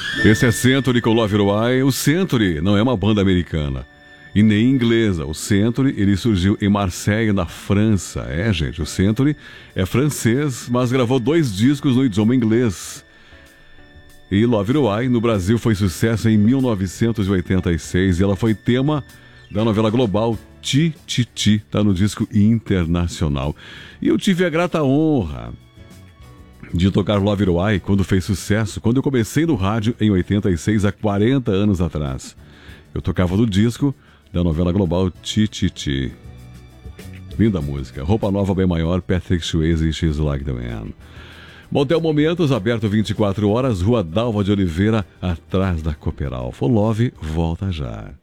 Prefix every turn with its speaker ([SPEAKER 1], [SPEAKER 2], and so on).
[SPEAKER 1] Esse é Century com Love Your Eye. O Century não é uma banda americana e nem inglesa. O Century, ele surgiu em Marseille, na França. Gente, o Century é francês, mas gravou 2 discos no idioma inglês. E Love Your Eye, no Brasil, foi sucesso em 1986 e ela foi tema da novela global Ti, tá no disco internacional. E eu tive a grata honra de tocar Love Your Eye quando fez sucesso, quando eu comecei no rádio em 86, há 40 anos atrás. Eu tocava no disco da novela global Ti. Linda música. Roupa nova bem maior, Patrick Swayze, She's Like the Man. Motel Momentos, aberto 24 horas, Rua Dalva de Oliveira, atrás da Cooperalfa. O Love volta já.